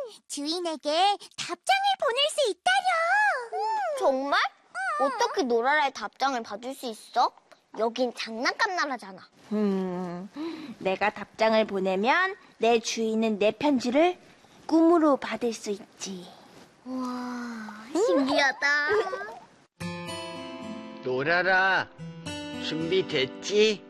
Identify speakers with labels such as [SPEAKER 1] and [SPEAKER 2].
[SPEAKER 1] 주인에게 답장을 보낼 수 있다려.
[SPEAKER 2] 정말? 어떻게 노라라의 답장을 받을 수 있어? 여긴 장난감 나라잖아.
[SPEAKER 3] 내가 답장을 보내면 내 주인은 내 편지를 꿈으로 받을 수 있지.
[SPEAKER 2] 와, 신기하다.
[SPEAKER 4] 노라라, 준비됐지?